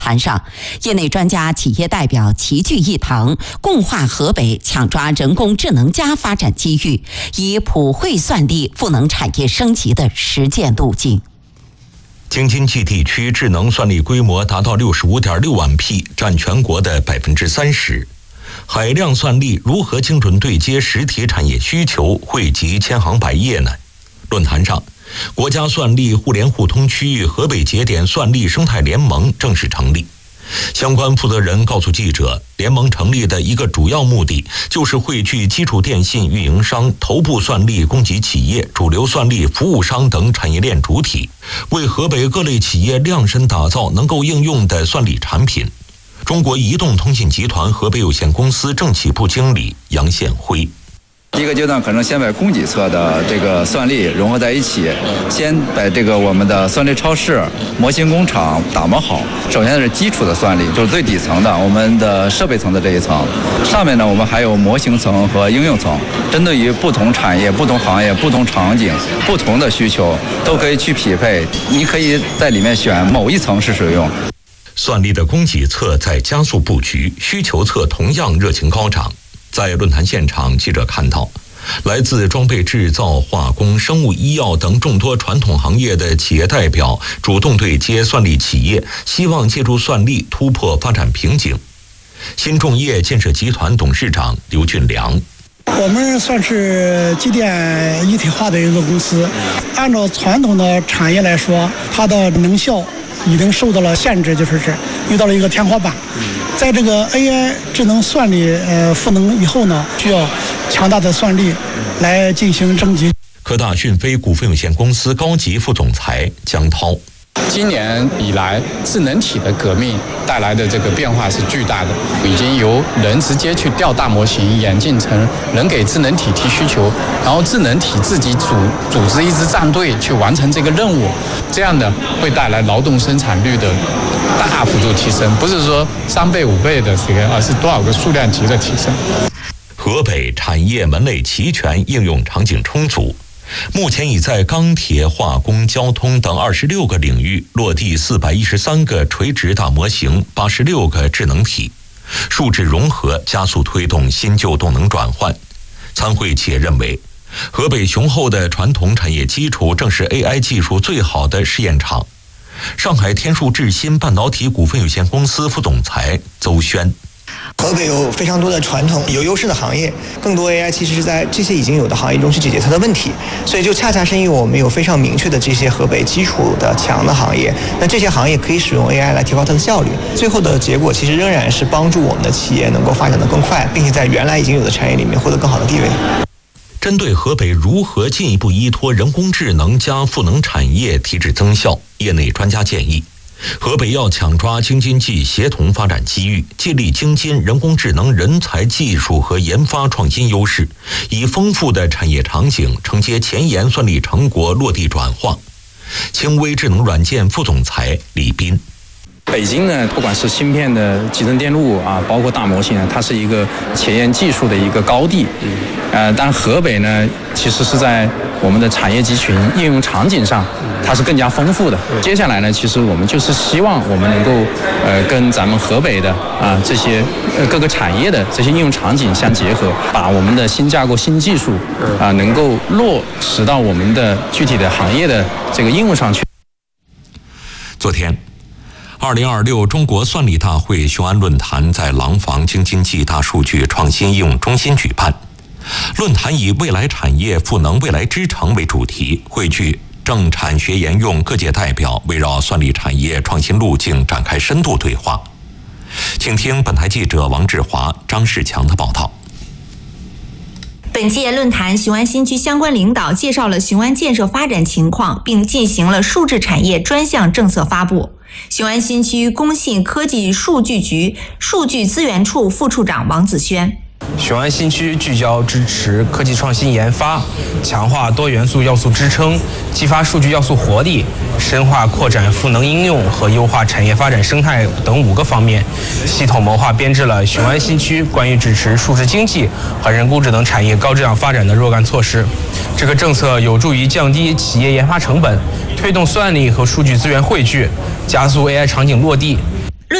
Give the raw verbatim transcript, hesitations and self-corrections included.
谈上，业内专家、企业代表齐聚一堂，共话河北抢抓人工智能加发展机遇，以普惠算力赋能产业升级的实践路径。 京津冀地区智能算力规模达到六十五点六万匹，占全国的百分之三十。海量算力如何精准对接实体产业需求，惠及千行百业呢？论坛上，国家算力互联互通区域河北节点算力生态联盟正式成立。相关负责人告诉记者，联盟成立的一个主要目的就是汇聚基础电信运营商、头部算力供给企业、主流算力服务商等产业链主体，为河北各类企业量身打造能够应用的算力产品。中国移动通信集团河北有限公司政企部经理杨宪辉。 第一个阶段可能先把供给侧的这个算力融合在一起，先把这个我们的算力超市、模型工厂打磨好。首先是基础的算力，就是最底层的我们的设备层的这一层。上面呢，我们还有模型层和应用层，针对于不同产业、不同行业、不同场景、不同的需求，都可以去匹配。你可以在里面选某一层式使用。 算力的供给侧在加速布局，需求侧同样热情高涨。在论坛现场，记者看到，来自装备制造、化工、生物医药等众多传统行业的企业代表主动对接算力企业，希望借助算力突破发展瓶颈。新众业建设集团董事长刘俊良。 我们算是机电一体化的一个公司，按照传统的产业来说，它的能效已经受到了限制，就是是遇到了一个天花板。在这个 A I 智能算力呃赋能以后呢，需要强大的算力来进行升级。 科大讯飞股份有限公司高级副总裁江涛。 今年以来，智能体的革命带来的这个变化是巨大的，已经由人直接去调大模型，演进成人给智能体提需求，然后智能体自己组组织一支战队去完成这个任务，这样的会带来劳动生产率的大幅度提升，不是说三倍五倍的这个，而是多少个数量级的提升。 河北产业门类齐全，应用场景充足。目前已在钢铁、化工、交通等二十六个领域落地四百一十三个垂直大模型、八十六个智能体，数智融合加速推动新旧动能转换。参会企业认为，河北雄厚的传统产业基础正是 A I 技术最好的试验场。上海天数智新半导体股份有限公司副总裁邹轩。 河北有非常多的传统有优势的行业，更多 A I 其实是在这些已经有的行业中去解决它的问题，所以就恰恰是因为我们有非常明确的这些河北基础的强的行业，那这些行业可以使用 A I 来提高它的效率，最后的结果其实仍然是帮助我们的企业能够发展得更快，并且在原来已经有的产业里面获得更好的地位。 针对河北如何进一步依托人工智能加赋能产业提质增效，业内专家建议，河北要抢抓京津冀协同发展机遇，借力京津人工智能人才、技术和研发创新优势，以丰富的产业场景承接前沿算力成果落地转化。轻微智能软件副总裁李斌。 北京呢，不管是芯片的集成电路啊，包括大模型啊，它是一个前沿技术的一个高地。呃，但河北呢，其实是在我们的产业集群应用场景上，它是更加丰富的。接下来呢，其实我们就是希望我们能够呃跟咱们河北的啊这些呃各个产业的这些应用场景相结合，把我们的新架构、新技术啊能够落实到我们的具体的行业的这个应用上去。 昨天，二零二六中国算力大会雄安论坛在廊坊京津冀大数据创新应用中心举办。论坛以未来产业赋能未来之城为主题，汇聚政产学研用各界代表，围绕算力产业创新路径展开深度对话。请听本台记者王志华、张世强的报道。 本届论坛，雄安新区相关领导介绍了雄安建设发展情况，并进行了数字产业专项政策发布。雄安新区工信科技数据局数据资源处副处长王子轩。 雄安新区聚焦支持科技创新研发，强化多元素要素支撑，激发数据要素活力，深化扩展赋能应用和优化产业发展生态等五个方面，系统谋划编制了雄安新区关于支持数字经济和人工智能产业高质量发展的若干措施。这个政策有助于降低企业研发成本，推动算力和数据资源汇聚，加速 A I 场景落地，